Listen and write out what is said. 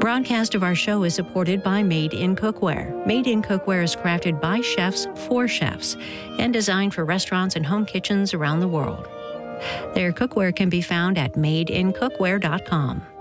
Broadcast of our show is supported by Made in Cookware. Made in Cookware is crafted by chefs for chefs and designed for restaurants and home kitchens around the world. Their cookware can be found at madeincookware.com.